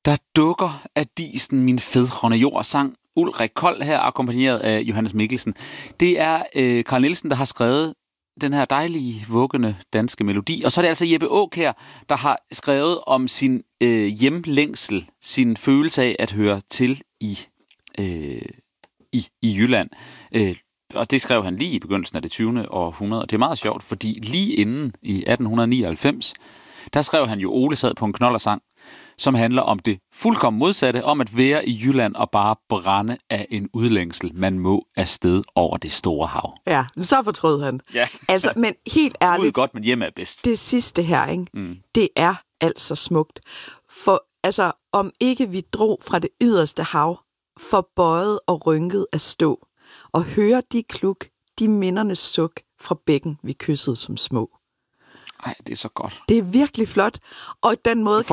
Der dukker af disen min fædrene jord, sang Ulrik Kold her, akkompagneret af Johannes Mikkelsen. Det er Carl Nielsen, der har skrevet den her dejlige, vuggende danske melodi. Og så er det altså Jeppe Aakjær, der har skrevet om sin hjemlængsel, sin følelse af at høre til i Jylland. Og det skrev han lige i begyndelsen af det 20. århundrede. Og det er meget sjovt, fordi lige inden i 1899, der skrev han jo Ole sad på en knoldersang, som handler om det fuldkommen modsatte, om at være i Jylland og bare brænde af en udlængsel, man må afsted over det store hav. Ja, så fortrød han. Ja. Altså, men helt ærligt, ud godt, men hjemme er bedst. det sidste her, ikke? Det er altså smukt. For altså, om ikke vi drog fra det yderste hav, forbøjet og rynket af stå, og høre de kluk, de mindernes suk fra bækken, vi kyssede som små. Ej, det er så godt. Det er virkelig flot. Og den måde,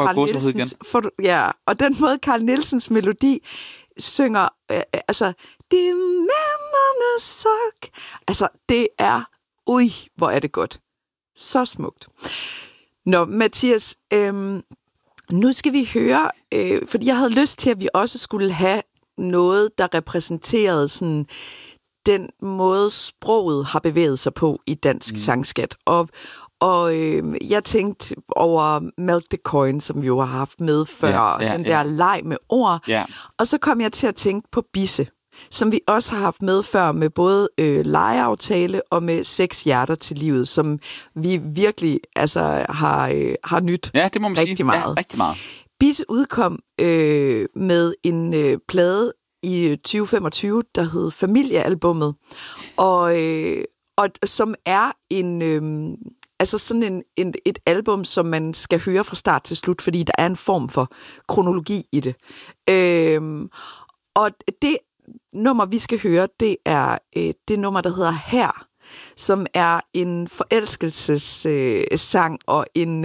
Carl Nielsens melodi synger, altså, det mindernes suk. Altså, det er, hvor er det godt. Så smukt. Nå, Mathias, nu skal vi høre, fordi jeg havde lyst til, at vi også skulle have noget, der repræsenterede sådan den måde, sproget har bevæget sig på i dansk sangskat. Og jeg tænkte over Milk the Coin, som vi jo har haft med før, den der leg med ord. Ja. Og så kom jeg til at tænke på Bisse, som vi også har haft med før med både legeaftale og med 6 hjerter til livet, som vi virkelig har nyt det må man rigtig sige. meget. Ja, rigtig meget. Bisse udkom med en plade i 2025, der hed Familiealbummet, og som er sådan et album, som man skal høre fra start til slut, fordi der er en form for kronologi i det. Og det nummer, vi skal høre, det er det nummer, der hedder Her, som er en forelskelsessang og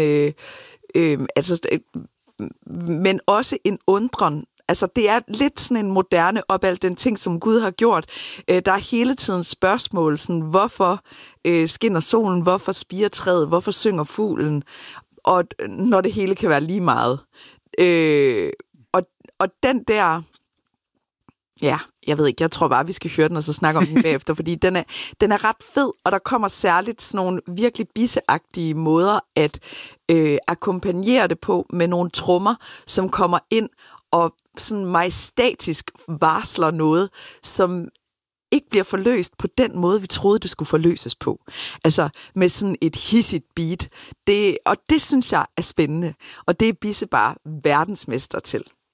men også en undren. Altså, det er lidt sådan en moderne op alt den ting, som Gud har gjort. Der er hele tiden spørgsmål, sådan, hvorfor skinner solen, hvorfor spirer træet, hvorfor synger fuglen, og når det hele kan være lige meget. Og den der, ja, jeg ved ikke, jeg tror bare, vi skal høre den, og så snakke om den bagefter, fordi den er ret fed, og der kommer særligt sådan nogle virkelig bisseagtige måder at akkompagnere det på med nogle trommer, som kommer ind og sådan majestatisk varsler noget, som ikke bliver forløst på den måde, vi troede, det skulle forløses på. Altså med sådan et hissigt beat. Og det synes jeg er spændende. Og det er Bisse bare verdensmester til.